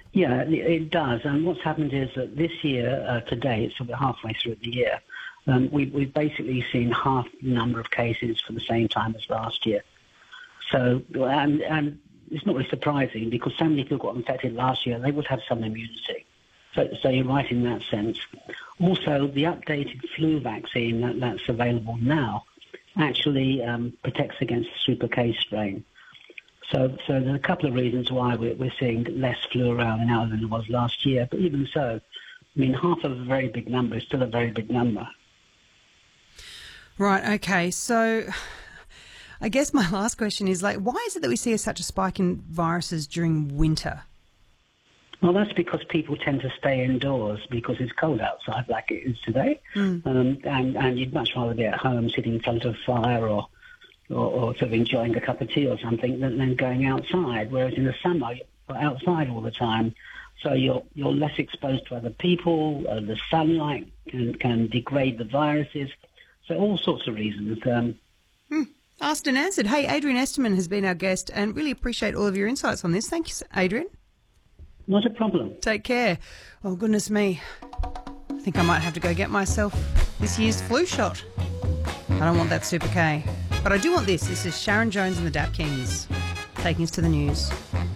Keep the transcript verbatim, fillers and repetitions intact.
Yeah, it it does. And what's happened is that this year, uh, today, so we're halfway through the year, um, we, we've basically seen half the number of cases for the same time as last year. So, and, and it's not really surprising because so many people got infected last year, they would have some immunity. So, so you're right in that sense. Also, the updated flu vaccine that, that's available now actually um, protects against the Super K strain. So, so there are a couple of reasons why we're, we're seeing less flu around now than there was last year. But even so, I mean, half of a very big number is still a very big number. Right, okay. So I guess my last question is, like, why is it that we see such a spike in viruses during winter? Well, that's because people tend to stay indoors because it's cold outside like it is today. Mm. Um, and, and you'd much rather be at home sitting in front of a fire or Or, or sort of enjoying a cup of tea or something than, than going outside. Whereas in the summer, you're outside all the time, so you're you're less exposed to other people. Uh, the sunlight can can degrade the viruses. So all sorts of reasons. Um, hmm. Asked and answered. Hey, Adrian Esterman has been our guest, and really appreciate all of your insights on this. Thank you, Adrian. Not a problem. Take care. Oh goodness me, I think I might have to go get myself this year's flu shot. I don't want that Super K. But I do want this. This is Sharon Jones and the Dap Kings taking us to the news.